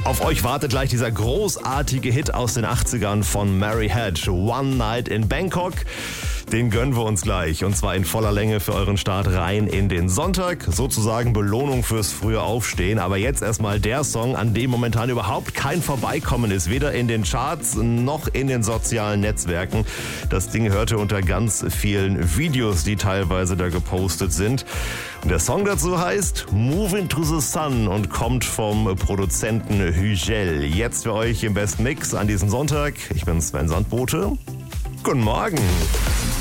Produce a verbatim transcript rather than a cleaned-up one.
Auf euch wartet gleich dieser großartige Hit aus den achtzigern von Mary Hedge, One Night in Bangkok. Den gönnen wir uns gleich und zwar in voller Länge für euren Start rein in den Sonntag. Sozusagen Belohnung fürs frühe Aufstehen. Aber jetzt erstmal der Song, an dem momentan überhaupt kein Vorbeikommen ist. Weder in den Charts noch in den sozialen Netzwerken. Das Ding hörte unter ganz vielen Videos, die teilweise da gepostet sind. Und der Song dazu heißt Move into the Sun und kommt vom Produzenten Hügel. Jetzt für euch im besten Mix an diesem Sonntag. Ich bin Sven Sandbote. Guten Morgen.